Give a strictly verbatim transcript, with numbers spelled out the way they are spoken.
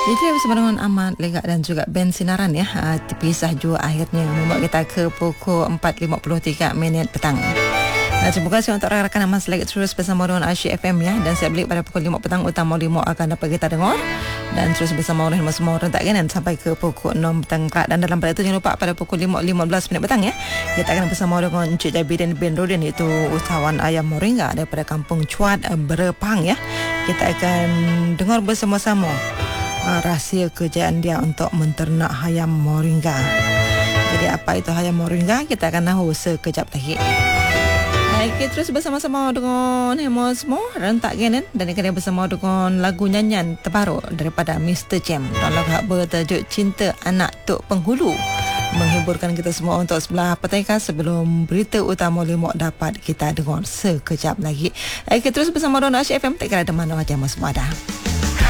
Jadi bersama dengan Ahmad Legak dan juga Ben Sinaran ya, uh, terpisah jua akhirnya membuat kita ke pukul empat lima puluh tiga minit petang. Uh, terima kasih untuk rakan-rakan Ahmad Legak terus bersama dengan Asyik F M ya, dan siap balik pada pukul lima petang utama lima akan dapat kita dengar dan terus bersama dengan semua orang tak kan sampai ke pukul enam petang. Dan dalam pada itu jangan lupa pada pukul lima lima belas minit petang ya, kita akan bersama dengan Encik Jabi dan Ben Rodin, iaitu usahawan ayam moringa daripada Kampung Cuat, Berepang ya. Kita akan dengar bersama-sama rahsia kejayaan dia untuk menternak ayam moringa. Jadi apa itu ayam moringa, kita akan tahu sekejap lagi. Baik, kita terus bersama-sama dengan Hemo semua rentak kan, dan kita bersama dengan lagu nyanyian terbaru daripada Mister Jam dan lagu bertajuk Cinta Anak Tok Penghulu, menghiburkan kita semua untuk sebelah petang sebelum berita utama lima dapat kita dengar sekejap lagi. Baik, kita terus bersama dengan Asyik F M, tak kira ada mana wajah semua dah.